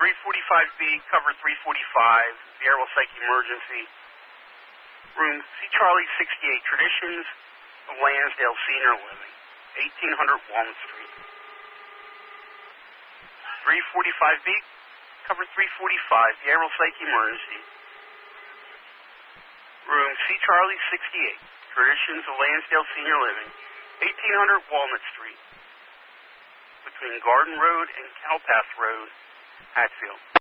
345B, cover 345, Vieira Psych Emergency. Room C. Charlie 68, Traditions of Lansdale Senior Living, 1800 Walnut Street. 345B, cover 345, Vieira Psych Emergency. Room C. Charlie 68, Traditions of Lansdale Senior Living, 1800 Walnut Street, between Garden Road and Cowpath Road, Hatfield.